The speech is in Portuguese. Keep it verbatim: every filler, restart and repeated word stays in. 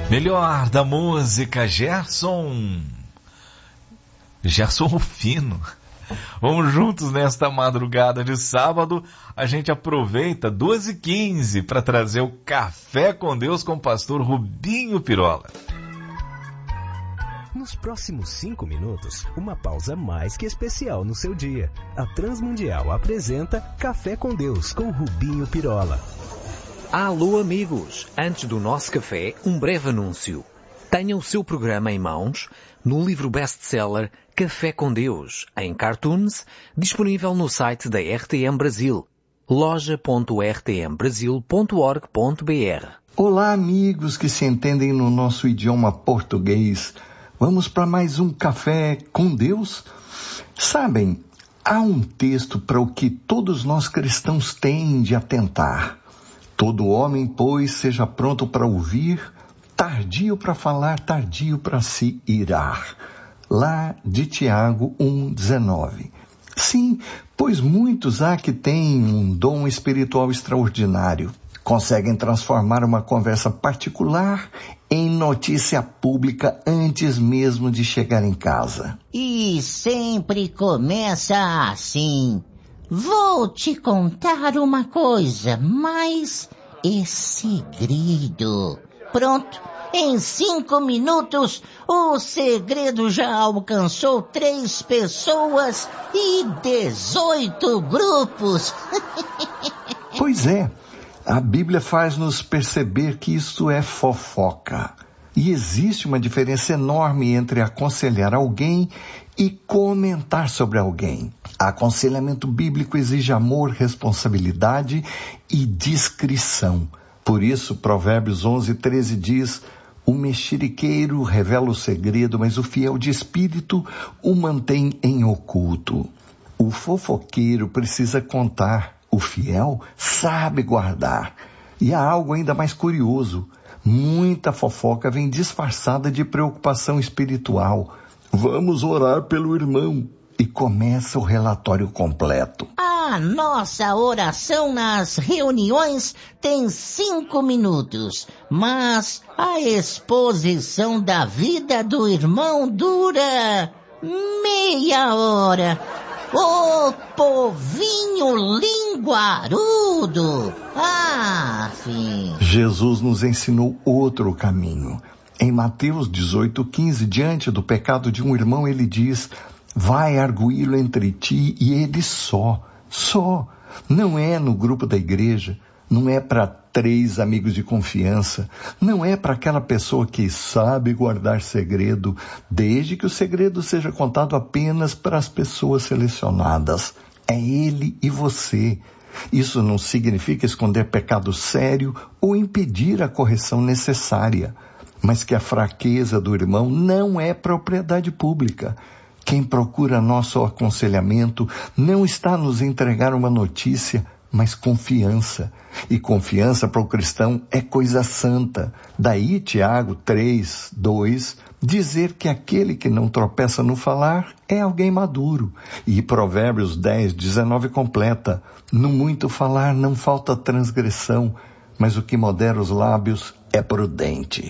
Melhor da música, Gerson. Gerson Rufino. Vamos juntos nesta madrugada de sábado. A gente aproveita duas e quinze para trazer o Café com Deus com o pastor Rubinho Pirola. Nos próximos cinco minutos, uma pausa mais que especial no seu dia. A Transmundial apresenta Café com Deus com Rubinho Pirola. Alô amigos, antes do nosso café, um breve anúncio. Tenha o seu programa em mãos no livro best-seller Café com Deus, em cartoons, disponível no site da R T M Brasil, loja ponto r t m brasil ponto org ponto b r. Olá amigos que se entendem no nosso idioma português. Vamos para mais um Café com Deus? Sabem, há um texto para o que todos nós cristãos têm de atentar. Todo homem, pois, seja pronto para ouvir, tardio para falar, tardio para se irar. Lá de Tiago um, dezenove. Sim, pois muitos há que têm um dom espiritual extraordinário. Conseguem transformar uma conversa particular em notícia pública antes mesmo de chegar em casa. E sempre começa assim. Vou te contar uma coisa, mas é segredo. Pronto, em cinco minutos o segredo já alcançou três pessoas e dezoito grupos. Pois é, a Bíblia faz-nos perceber que isso é fofoca. E existe uma diferença enorme entre aconselhar alguém e comentar sobre alguém. Aconselhamento bíblico exige amor, responsabilidade e discrição. Por isso, Provérbios onze, treze diz: o mexeriqueiro revela o segredo, mas o fiel de espírito o mantém em oculto. O fofoqueiro precisa contar, o fiel sabe guardar. E há algo ainda mais curioso. Muita fofoca vem disfarçada de preocupação espiritual. Vamos orar pelo irmão. E começa o relatório completo. A nossa oração nas reuniões tem cinco minutos, mas a exposição da vida do irmão dura meia hora. Ô povinho linguarudo! Ah, sim. Jesus nos ensinou outro caminho. Em Mateus dezoito, quinze, diante do pecado de um irmão, ele diz: vai arguí-lo entre ti e ele só, só. Não é no grupo da igreja, não é para três amigos de confiança, não é para aquela pessoa que sabe guardar segredo, desde que o segredo seja contado apenas para as pessoas selecionadas. É ele e você. Isso não significa esconder pecado sério ou impedir a correção necessária, mas que a fraqueza do irmão não é propriedade pública. Quem procura nosso aconselhamento não está a nos entregar uma notícia, mas confiança. E confiança para o cristão é coisa santa. Daí Tiago três, dois, dizer que aquele que não tropeça no falar é alguém maduro. E Provérbios dez, dezenove completa: no muito falar não falta transgressão, mas o que modera os lábios é prudente.